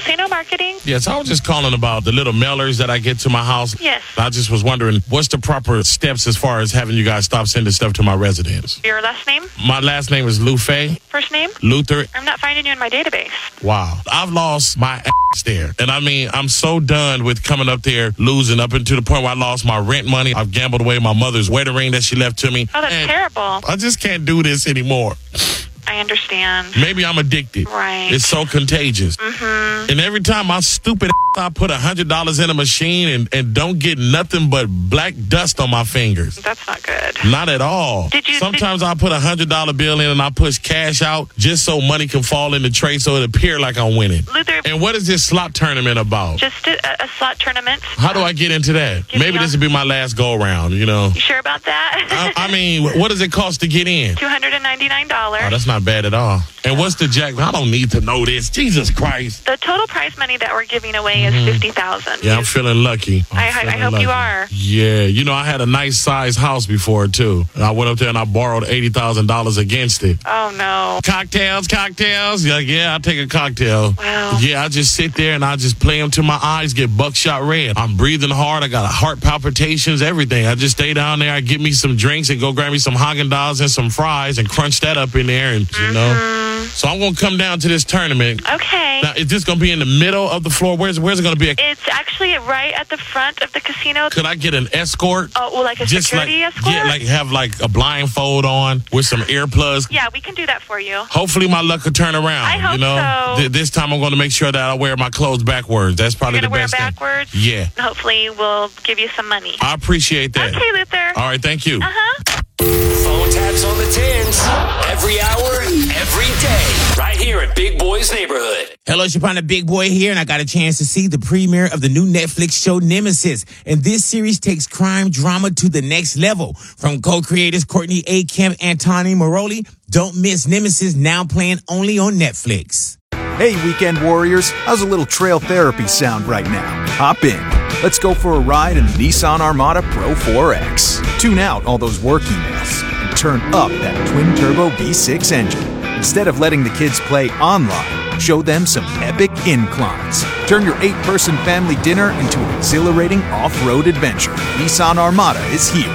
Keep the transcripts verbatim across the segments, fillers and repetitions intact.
Casino Marketing. Yes, I was just calling about the little mailers that I get to my house. Yes. I just was wondering, what's the proper steps as far as having you guys stop sending stuff to my residence? Your last name? My last name is Lufe. First name? Luther. I'm not finding you in my database. Wow. I've lost my ass there. And I mean, I'm so done with coming up there, losing up into the point where I lost my rent money. I've gambled away my mother's wedding ring that she left to me. Oh, that's and terrible. I just can't do this anymore. I understand. Maybe I'm addicted. Right. It's so contagious. Mm-hmm. And every time my stupid I put one hundred dollars in a machine and, and don't get nothing but black dust on my fingers. That's not good. Not at all. Did you, Sometimes did, I put a one hundred dollar bill in and I push cash out just so money can fall in the tray so it appear like I'm winning. Luther, and what is this slot tournament about? Just a, a slot tournament. How do I get into that? Give Maybe this would be my last go around, you know. You sure about that? I, I mean, what does it cost to get in? two hundred ninety-nine dollars. Oh, that's not bad at all. And what's the jack? I don't need to know this. Jesus Christ. The total prize money that we're giving away is fifty thousand dollars. Yeah, I'm feeling lucky. I'm I, feeling I hope lucky. you are. Yeah, you know, I had a nice size house before, too. And I went up there and I borrowed eighty thousand dollars against it. Oh, no. Cocktails, cocktails. Yeah, yeah, I'll take a cocktail. Wow. Yeah, I just sit there and I just play them till my eyes get buckshot red. I'm breathing hard. I got heart palpitations, everything. I just stay down there. I get me some drinks and go grab me some Haagen-Dazs and some fries and crunch that up in there. And, you mm-hmm. know. So I'm going to come down to this tournament. Okay. Now, is this going to be in the middle of the floor? Where's, where's it going to be? A- it's actually right at the front of the casino. Could I get an escort? Oh, well, like a Just security like, escort? Yeah, like have like a blindfold on with some earplugs. Yeah, we can do that for you. Hopefully my luck will turn around. I hope you know? so. Th- this time I'm going to make sure that I wear my clothes backwards. That's probably You're the gonna best wear thing. backwards? Yeah. Hopefully we'll give you some money. I appreciate that. Okay, Luther. All right, thank you. Uh-huh. Phone taps on the tens. Every hour, every day. Right here at Big Boy's Neighborhood. Hello, it's your partner Big Boy here, and I got a chance to see the premiere of the new Netflix show Nemesis. And this series takes crime drama to the next level. From co-creators Courtney A. Kemp and Tani Moroli, don't miss Nemesis, now playing only on Netflix. Hey, weekend warriors, how's a little trail therapy sound right now? Hop in. Let's go for a ride in the Nissan Armada Pro four X. Tune out all those work emails and turn up that twin-turbo V six engine. Instead of letting the kids play online, show them some epic inclines. Turn your eight-person family dinner into an exhilarating off-road adventure. Nissan Armada is here.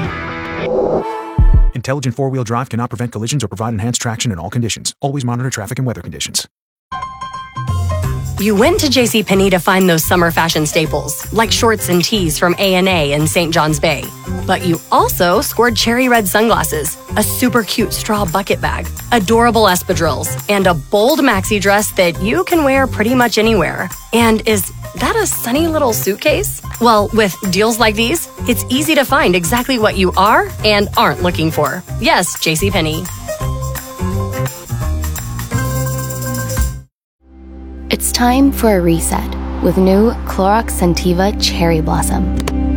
Intelligent four-wheel drive cannot prevent collisions or provide enhanced traction in all conditions. Always monitor traffic and weather conditions. You went to JCPenney to find those summer fashion staples, like shorts and tees from A and A in Saint John's Bay. But you also scored cherry red sunglasses, a super cute straw bucket bag, adorable espadrilles, and a bold maxi dress that you can wear pretty much anywhere. And is that a sunny little suitcase? Well, with deals like these, it's easy to find exactly what you are and aren't looking for. Yes, JCPenney. It's time for a reset with new Clorox Scentiva Cherry Blossom.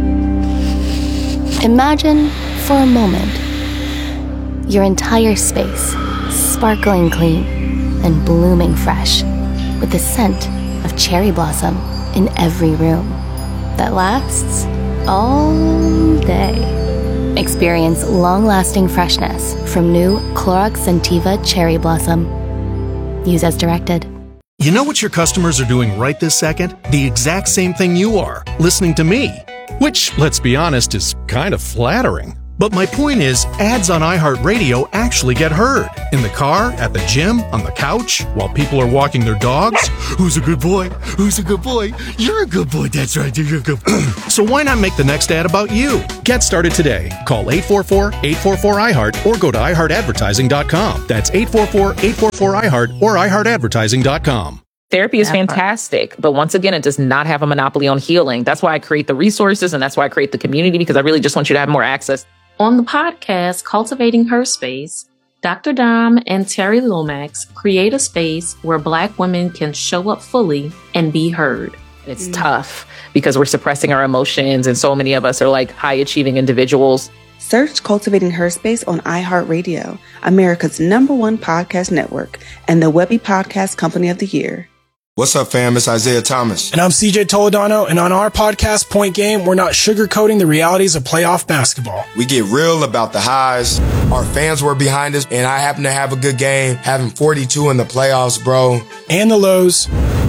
Imagine, for a moment, your entire space sparkling clean and blooming fresh with the scent of cherry blossom in every room that lasts all day. Experience long-lasting freshness from new Clorox Scentiva Cherry Blossom. Use as directed. You know what your customers are doing right this second? The exact same thing you are, listening to me. Which, let's be honest, is kind of flattering. But my point is, ads on iHeartRadio actually get heard. In the car, at the gym, on the couch, while people are walking their dogs. Who's a good boy? Who's a good boy? You're a good boy, that's right, you're a good boy. So why not make the next ad about you? Get started today. Call eight four four, eight four four, I heart or go to i heart advertising dot com. That's eight four four, eight four four, I heart or i heart advertising dot com. Therapy is fantastic, but once again, it does not have a monopoly on healing. That's why I create the resources and that's why I create the community, because I really just want you to have more access. On the podcast, Cultivating Her Space, Doctor Dom and Terry Lomax create a space where Black women can show up fully and be heard. It's mm. tough because we're suppressing our emotions, and so many of us are like high-achieving individuals. Search Cultivating Her Space on iHeartRadio, America's number one podcast network, and the Webby Podcast Company of the Year. What's up, fam? It's Isaiah Thomas. And I'm C J Toledano, and on our podcast, Point Game, we're not sugarcoating the realities of playoff basketball. We get real about the highs. Our fans were behind us, and I happened to have a good game, having forty-two in the playoffs, bro. And the lows.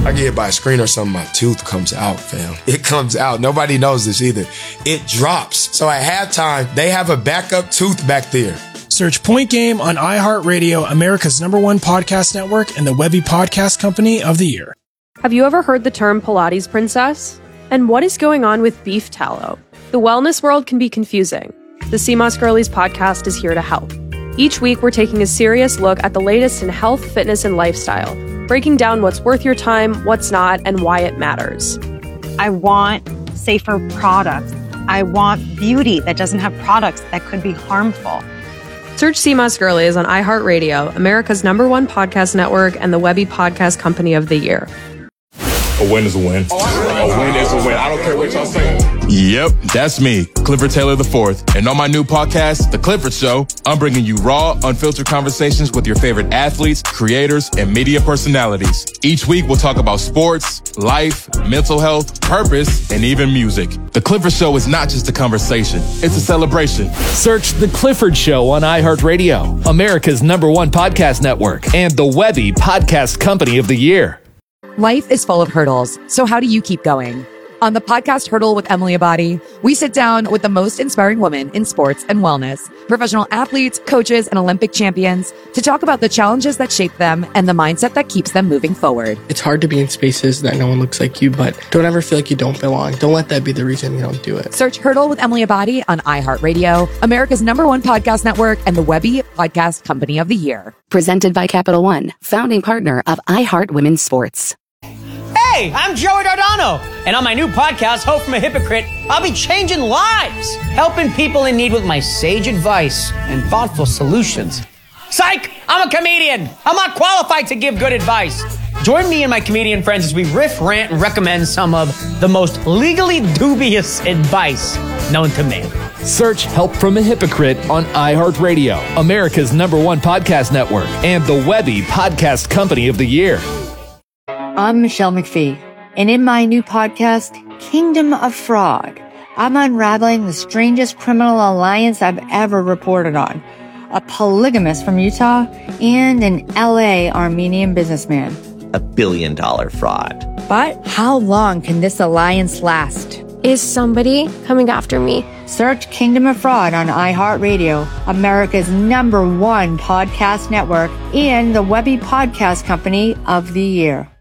I get hit by a screen or something, my tooth comes out, fam. It comes out. Nobody knows this either. It drops. So at halftime, they have a backup tooth back there. Search Point Game on iHeartRadio, America's number one podcast network, and the Webby Podcast Company of the Year. Have you ever heard the term Pilates princess? And what is going on with beef tallow? The wellness world can be confusing. The C M O S Girlies podcast is here to help. Each week, we're taking a serious look at the latest in health, fitness, and lifestyle, breaking down what's worth your time, what's not, and why it matters. I want safer products. I want beauty that doesn't have products that could be harmful. Search C M O S Girlies on iHeartRadio, America's number one podcast network, and the Webby Podcast Company of the Year. A win is a win. A win is a win. I don't care what y'all say. Yep, that's me, Clifford Taylor the fourth. And on my new podcast, The Clifford Show, I'm bringing you raw, unfiltered conversations with your favorite athletes, creators, and media personalities. Each week, we'll talk about sports, life, mental health, purpose, and even music. The Clifford Show is not just a conversation, it's a celebration. Search The Clifford Show on iHeartRadio, America's number one podcast network, and the Webby Podcast Company of the Year. Life is full of hurdles, so how do you keep going? On the podcast Hurdle with Emily Abadi, we sit down with the most inspiring women in sports and wellness, professional athletes, coaches, and Olympic champions to talk about the challenges that shape them and the mindset that keeps them moving forward. It's hard to be in spaces that no one looks like you, but don't ever feel like you don't belong. Don't let that be the reason you don't do it. Search Hurdle with Emily Abadi on iHeartRadio, America's number one podcast network, and the Webby Podcast Company of the Year. Presented by Capital One, founding partner of iHeart Women's Sports. Hey, I'm Joey Dardano, and on my new podcast, Hope from a Hypocrite, I'll be changing lives, helping people in need with my sage advice and thoughtful solutions. Psych! I'm a comedian. I'm not qualified to give good advice. Join me and my comedian friends as we riff, rant, and recommend some of the most legally dubious advice known to man. Search Help from a Hypocrite on iHeartRadio, America's number one podcast network, and the Webby Podcast Company of the Year. I'm Michelle McPhee, and in my new podcast, Kingdom of Fraud, I'm unraveling the strangest criminal alliance I've ever reported on. A polygamist from Utah and an L A Armenian businessman. A billion dollar fraud. But how long can this alliance last? Is somebody coming after me? Search Kingdom of Fraud on iHeartRadio, America's number one podcast network, and the Webby Podcast Company of the Year.